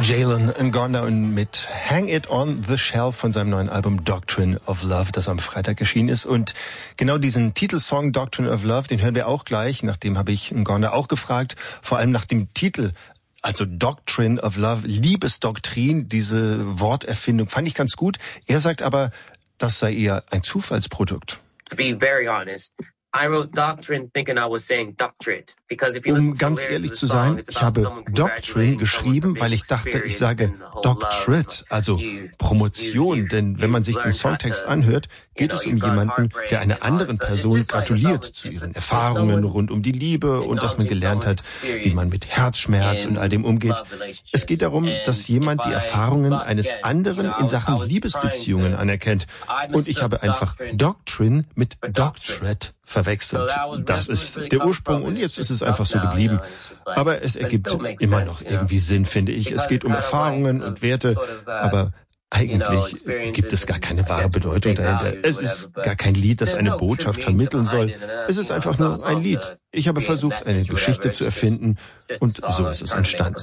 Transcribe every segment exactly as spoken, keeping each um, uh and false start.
Jalen Ngonda und mit Hang It on the Shelf von seinem neuen Album Doctrine of Love, das am Freitag erschienen ist. Und genau diesen Titelsong Doctrine of Love, den hören wir auch gleich. Nachdem habe ich Ngonda auch gefragt, vor allem nach dem Titel. Also Doctrine of Love, Liebesdoktrin, diese Worterfindung fand ich ganz gut. Er sagt aber, das sei eher ein Zufallsprodukt. To be very honest, I wrote Doctrine thinking I was saying doctorate. Because if you Um ganz ehrlich zu sein, ich habe Doctrine geschrieben, weil ich dachte, ich sage Doctorate, also Promotion. Denn wenn man sich den Songtext anhört, geht es um jemanden, der einer anderen Person gratuliert zu ihren Erfahrungen rund um die Liebe und dass man gelernt hat, wie man mit Herzschmerz und all dem umgeht. Es geht darum, dass jemand die Erfahrungen eines anderen in Sachen Liebesbeziehungen anerkennt. Und ich habe einfach Doctrine mit Doctorate verwechselt. Das ist der Ursprung und jetzt ist es einfach so geblieben. Aber es ergibt immer noch irgendwie Sinn, finde ich. Es geht um Erfahrungen und Werte, aber eigentlich gibt es gar keine wahre Bedeutung dahinter. Es ist gar kein Lied, das eine Botschaft vermitteln soll. Es ist einfach nur ein Lied. Ich habe versucht, eine Geschichte zu erfinden und so ist es entstanden.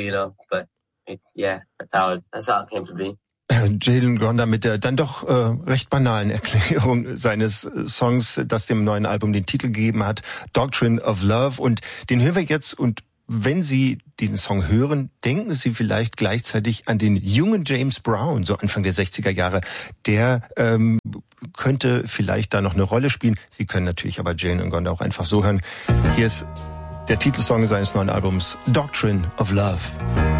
Jalen Ngonda mit der dann doch äh, recht banalen Erklärung seines Songs, das dem neuen Album den Titel gegeben hat, Doctrine of Love. Und den hören wir jetzt. Und wenn Sie diesen Song hören, denken Sie vielleicht gleichzeitig an den jungen James Brown, so Anfang der sechziger Jahre. Der ähm, könnte vielleicht da noch eine Rolle spielen. Sie können natürlich aber Jalen Ngonda auch einfach so hören. Hier ist der Titelsong seines neuen Albums, Doctrine of Love.